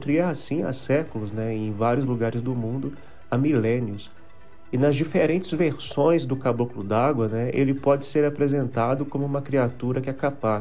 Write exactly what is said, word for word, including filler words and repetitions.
outro, e é assim há séculos, né, em vários lugares do mundo, há milênios. E nas diferentes versões do Caboclo d'Água, né, ele pode ser apresentado como uma criatura que é capaz